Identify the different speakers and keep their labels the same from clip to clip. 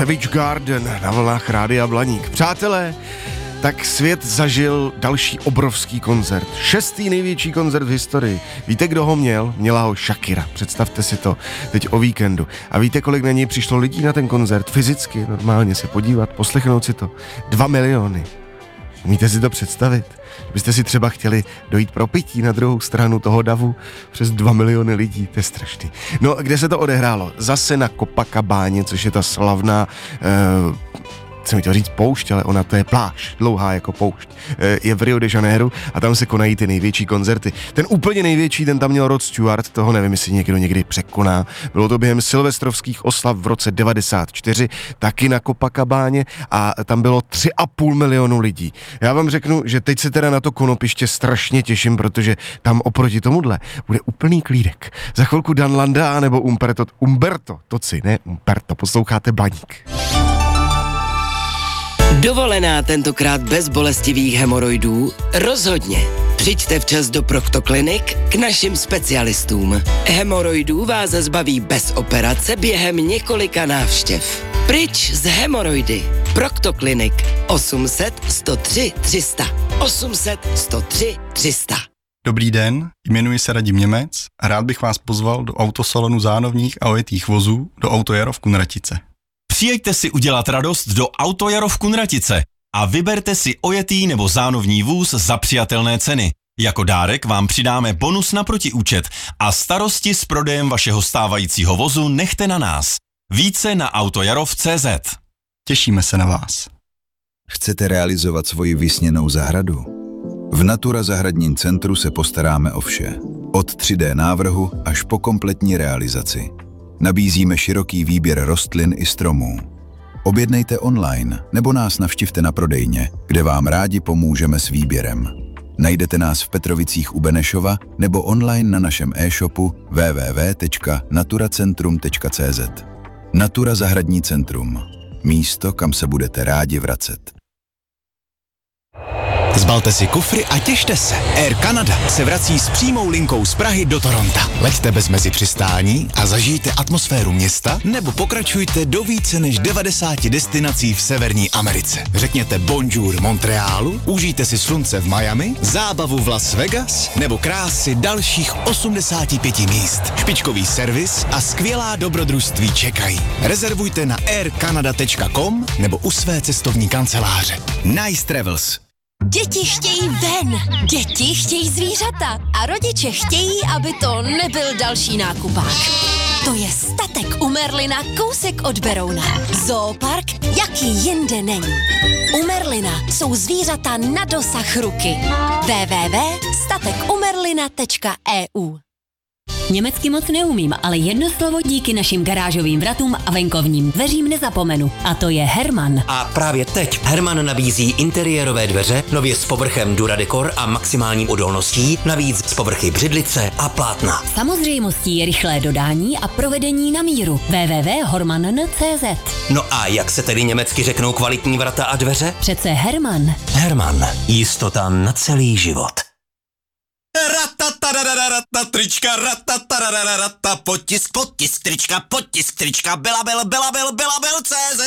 Speaker 1: Savage Garden na vlnách Rádia Blaník. Přátelé, tak svět zažil další obrovský koncert. 6. největší koncert v historii. Víte, kdo ho měl? Měla ho Shakira. Představte si to teď o víkendu. A víte, kolik na něj přišlo lidí na ten koncert? Fyzicky, normálně se podívat, poslechnout si to. 2 miliony. Umíte si to představit? Byste si třeba chtěli dojít pro pití na druhou stranu toho davu přes 2 miliony lidí, to je strašný. No, kde se to odehrálo? Zase na Copacabáně, což je ta slavná, chci mi to říct poušť, ale ona to je pláž, dlouhá jako poušť. Je v Rio de Janeiro a tam se konají ty největší koncerty. Ten úplně největší, ten tam měl Rod Stewart, toho nevím, jestli někdo někdy překoná. Bylo to během silvestrovských oslav v roce 94, taky na Copacabáně a tam bylo 3,5 milionu lidí. Já vám řeknu, že teď se teda na to konopiště strašně těším, protože tam oproti tomuhle bude úplný klídek. Za chvilku Dan Landa nebo Umberto Toci, ne Umberto, posloucháte Blaník.
Speaker 2: Dovolená tentokrát bez bolestivých hemoroidů? Rozhodně. Přijďte včas do Proctoclinic k našim specialistům. Hemoroidů vás zbaví bez operace během několika návštěv. Pryč z hemoroidy. Proctoclinic 800 103 300 800 103 300.
Speaker 3: Dobrý den, jmenuji se Radim Němec a rád bych vás pozval do autosalonu zánovních a ojetých vozů do Autojaro v Kunratice.
Speaker 4: Přijeďte si udělat radost do Autojaro v Kunratice a vyberte si ojetý nebo zánovní vůz za přijatelné ceny. Jako dárek vám přidáme bonus na protiúčet a starosti s prodejem vašeho stávajícího vozu nechte na nás. Více na autojarov.cz.
Speaker 3: Těšíme se na vás.
Speaker 5: Chcete realizovat svoji vysněnou zahradu? V Natura zahradním centru se postaráme o vše. Od 3D návrhu až po kompletní realizaci. Nabízíme široký výběr rostlin i stromů. Objednejte online nebo nás navštivte na prodejně, kde vám rádi pomůžeme s výběrem. Najdete nás v Petrovicích u Benešova nebo online na našem e-shopu www.naturacentrum.cz. Natura zahradní centrum. Místo, kam se budete rádi vracet.
Speaker 6: Zbalte si kufry a těšte se. Air Canada se vrací s přímou linkou z Prahy do Toronta. Leťte bez mezi přistání a zažijte atmosféru města nebo pokračujte do více než 90 destinací v Severní Americe. Řekněte bonjour Montrealu, užijte si slunce v Miami, zábavu v Las Vegas nebo krásy dalších 85 míst. Špičkový servis a skvělá dobrodružství čekají. Rezervujte na aircanada.com nebo u své cestovní kanceláře. Nice Travels.
Speaker 7: Děti chtějí ven, děti chtějí zvířata a rodiče chtějí, aby to nebyl další nákupák. To je Statek u Merlina kousek od Berouna. Zoopark, jaký jinde není. U Merlina jsou zvířata na dosah ruky. www.statekumerlina.eu.
Speaker 8: Německy moc neumím, ale jedno slovo díky našim garážovým vratům a venkovním dveřím nezapomenu. A to je Herman.
Speaker 9: A právě teď Herman nabízí interiérové dveře, nově s povrchem Duradecor a maximální odolností, navíc z povrchy břidlice a plátna.
Speaker 8: Samozřejmostí je rychlé dodání a provedení na míru. www.horman.cz.
Speaker 9: No a jak se tedy německy řeknou kvalitní vrata a dveře?
Speaker 8: Přece Herman.
Speaker 9: Herman. Jistota na celý život.
Speaker 6: Trička, potisk, trička, Belabel.cz.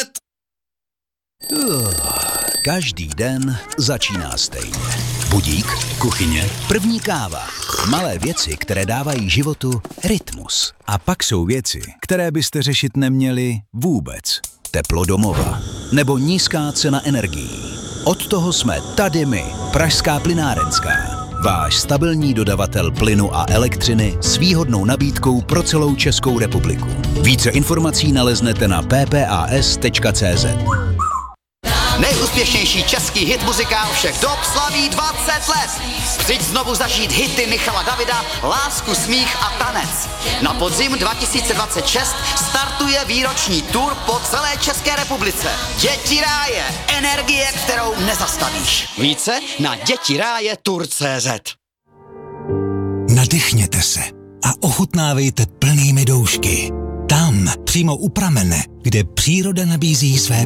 Speaker 5: Každý den začíná stejně. Budík, kuchyně, první káva. Malé věci, které dávají životu rytmus. A pak jsou věci, které byste řešit neměli vůbec. Teplo domova nebo nízká cena energií. Od toho jsme tady my, Pražská plynárenská. Váš stabilní dodavatel plynu a elektřiny s výhodnou nabídkou pro celou Českou republiku. Více informací naleznete na ppas.cz.
Speaker 10: Nejúspěšnější český hit muzikál všech dob slaví 20 let. Přijď znovu zažít hity Michala Davida, Lásku, smích a tanec. Na podzim 2026 startuje výroční tour po celé České republice. Děti ráje, energie, kterou nezastavíš. Více na dětirájetour.cz.
Speaker 6: Nadechněte se a ochutnávejte plnými doušky. Tam, přímo u pramene, kde příroda nabízí své